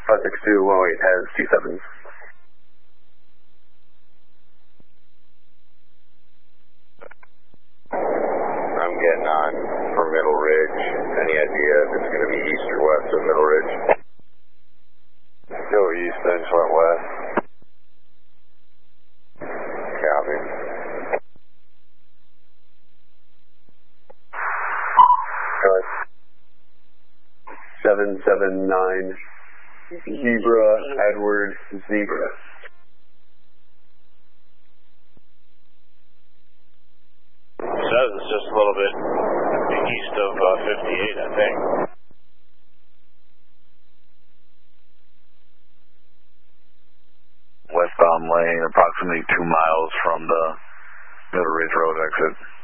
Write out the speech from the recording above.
562-108 has 27. I'm getting on for Middle Ridge. Any idea if it's going to be east or west of Middle Ridge? Go east, I just went west. Copy. Good. 779 Zebra, Edward, Zebra. Says it's just a little bit east of 58, I think. Westbound lane, approximately 2 miles from the Middle Ridge Road exit.